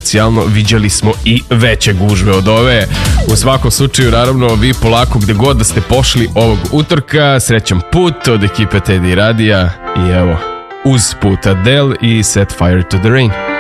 specijalno, viđali smo i veće gužve od ove. U svakom slučaju, naravno, vi polako gde god da ste pošli ovog utorka, srećan put od ekipe Teddy Radija i evo, uz put Adele i Set Fire to the Rain.